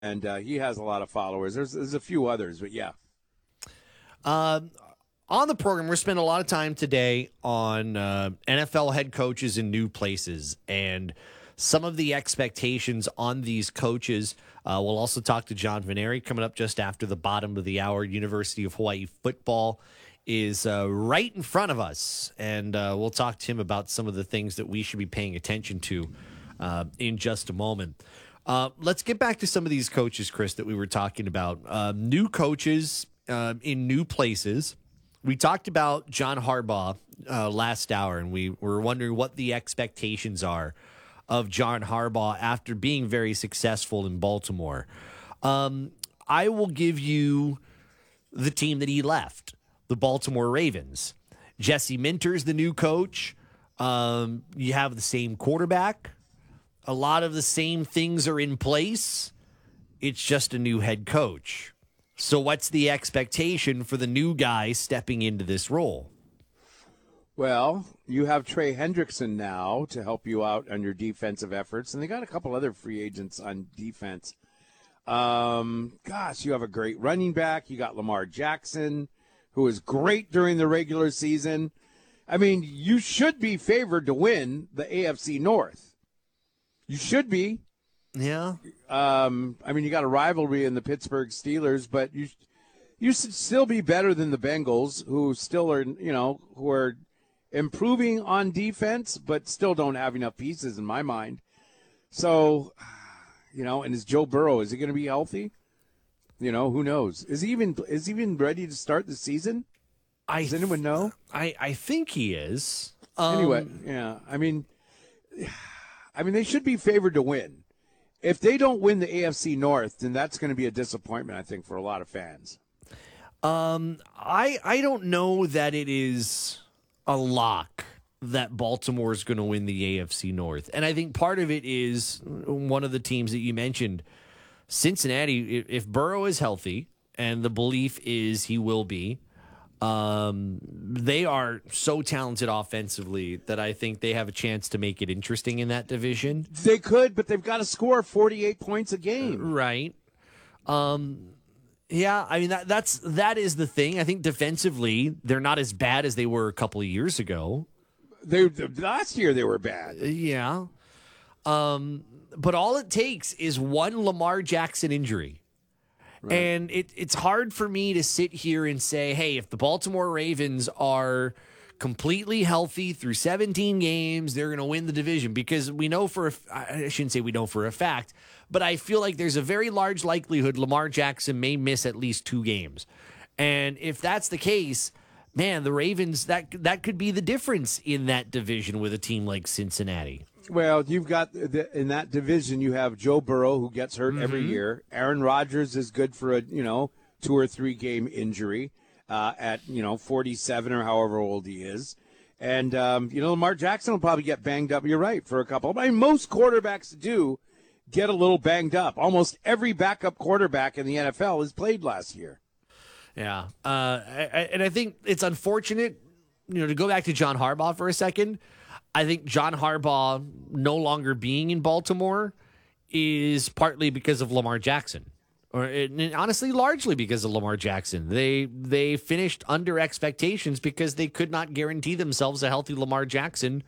and he has a lot of followers. There's a few others, but yeah. On the program, we're spending a lot of time today on NFL head coaches in new places and some of the expectations on these coaches. We'll also talk to John Veneri coming up just after the bottom of the hour. University of Hawaii football is right in front of us, and we'll talk to him about some of the things that we should be paying attention to in just a moment. Let's get back to some of these coaches, Chris, that we were talking about. New coaches in new places. We talked about John Harbaugh last hour, and we were wondering what the expectations are of John Harbaugh after being very successful in Baltimore. I will give you the team that he left, the Baltimore Ravens. Jesse Minter's the new coach. You have the same quarterback. A lot of the same things are in place. It's just a new head coach. So what's the expectation for the new guy stepping into this role? Well, you have Trey Hendrickson now to help you out on your defensive efforts, and they got a couple other free agents on defense. You have a great running back. You got Lamar Jackson, who is great during the regular season. I mean, you should be favored to win the AFC North. You should be. Yeah. You got a rivalry in the Pittsburgh Steelers, but you should still be better than the Bengals, who still are, who are improving on defense, but still don't have enough pieces in my mind. So, and is Joe Burrow, is he going to be healthy? Who knows? Is he even ready to start the season? Does anyone know? I think he is. Anyway, yeah. I mean, they should be favored to win. If they don't win the AFC North, then that's going to be a disappointment, I think, for a lot of fans. I don't know that it is a lock that Baltimore is going to win the AFC North. And I think part of it is one of the teams that you mentioned, Cincinnati. If Burrow is healthy, and the belief is he will be, they are so talented offensively that I think they have a chance to make it interesting in that division. They could, but they've got to score 48 points a game. Right. Yeah, I mean, that is the thing. I think defensively, they're not as bad as they were a couple of years ago. Last year they were bad. Yeah. But all it takes is one Lamar Jackson injury. Right. And it's hard for me to sit here and say, hey, if the Baltimore Ravens are completely healthy through 17 games, they're going to win the division, because we know I shouldn't say we know for a fact, but I feel like there's a very large likelihood Lamar Jackson may miss at least 2 games. And if that's the case, man, the Ravens, that could be the difference in that division with a team like Cincinnati. Well, you've got in that division, you have Joe Burrow, who gets hurt every year. Aaron Rodgers is good for a 2 or 3 game injury at 47 or however old he is, and Lamar Jackson will probably get banged up. You're right, for a couple. I mean, most quarterbacks do get a little banged up. Almost every backup quarterback in the NFL has played last year. Yeah, and I think it's unfortunate. To go back to John Harbaugh for a second. I think John Harbaugh no longer being in Baltimore is partly because of Lamar Jackson, and honestly, largely because of Lamar Jackson. They finished under expectations because they could not guarantee themselves a healthy Lamar Jackson.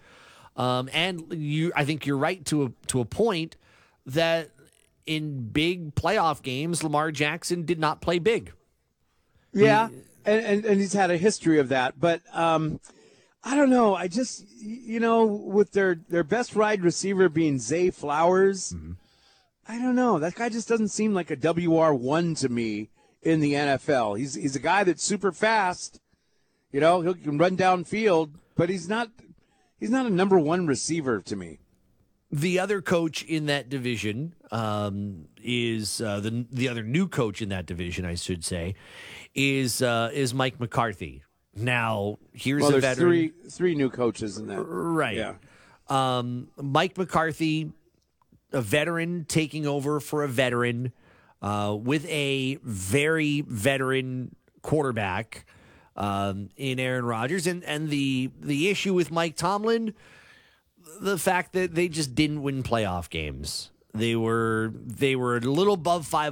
I think you're right to a point that in big playoff games, Lamar Jackson did not play big. Yeah, and he's had a history of that, but. I don't know. I just, with their best wide receiver being Zay Flowers, I don't know. That guy just doesn't seem like a WR1 to me in the NFL. He's a guy that's super fast. He can run downfield, but he's not a number 1 receiver to me. The other coach in that division is the other new coach in that division, I should say, is Mike McCarthy. Now, here's a veteran. Three new coaches in that. Right. Yeah. Mike McCarthy, a veteran taking over for a veteran with a very veteran quarterback in Aaron Rodgers. And the issue with Mike Tomlin, the fact that they just didn't win playoff games. They were a little above